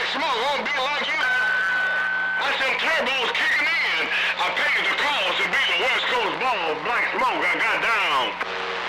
Smoke won't be like you. That's them turbos kicking in. I paid the cost to be the West Coast ball. Black Smoke, I got down.